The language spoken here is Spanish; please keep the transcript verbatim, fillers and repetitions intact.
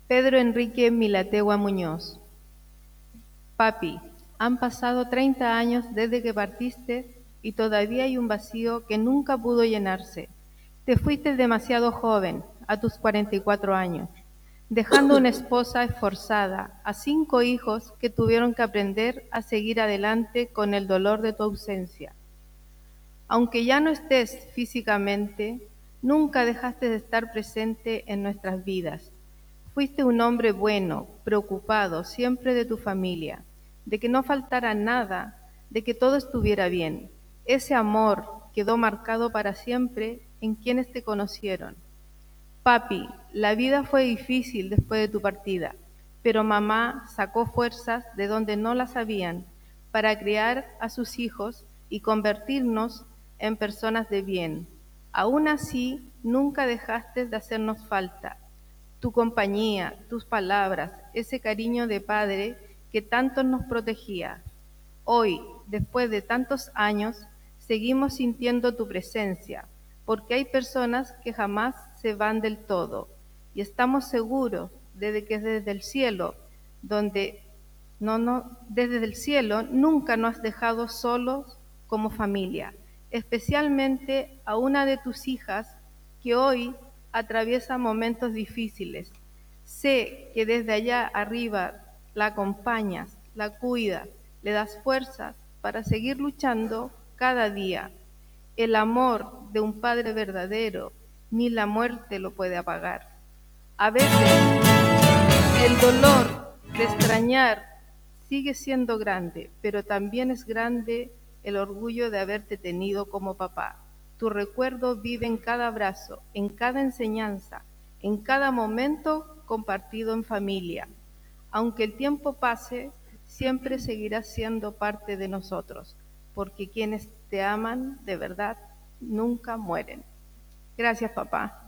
Pedro Enrique Milategua Muñoz. Papi, han pasado treinta años desde que partiste y todavía hay un vacío que nunca pudo llenarse. Te fuiste demasiado joven, a tus cuarenta y cuatro años, dejando una esposa esforzada, a cinco hijos que tuvieron que aprender a seguir adelante con el dolor de tu ausencia. Aunque ya no estés físicamente, nunca dejaste de estar presente en nuestras vidas. Fuiste un hombre bueno, preocupado siempre de tu familia, de que no faltara nada, de que todo estuviera bien. Ese amor quedó marcado para siempre en quienes te conocieron. Papi, la vida fue difícil después de tu partida, pero mamá sacó fuerzas de donde no las habían para criar a sus hijos y convertirnos en personas de bien. Aún así, nunca dejaste de hacernos falta. Tu compañía, tus palabras, ese cariño de padre que tanto nos protegía. Hoy, después de tantos años, seguimos sintiendo tu presencia, porque hay personas que jamás se van del todo, y estamos seguros de que desde el cielo, donde no, no, desde el cielo nunca nos has dejado solos como familia, especialmente a una de tus hijas que hoy atraviesa momentos difíciles. Sé que desde allá arriba la acompañas, la cuidas, le das fuerzas para seguir luchando cada día. El amor de un padre verdadero ni la muerte lo puede apagar. A veces el dolor de extrañar sigue siendo grande, pero también es grande el orgullo de haberte tenido como papá. Tu recuerdo vive en cada abrazo, en cada enseñanza, en cada momento compartido en familia. Aunque el tiempo pase, siempre seguirás siendo parte de nosotros, porque quienes te aman de verdad nunca mueren. Gracias, papá.